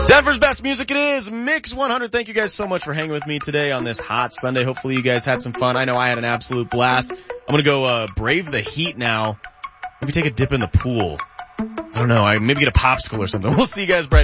Denver's best music, it is Mix 100. Thank you guys so much for hanging with me today on this hot Sunday. Hopefully you guys had some fun. I know I had an absolute blast. I'm gonna go brave the heat now. Maybe take a dip in the pool. I don't know. Maybe get a popsicle or something. We'll see you guys bright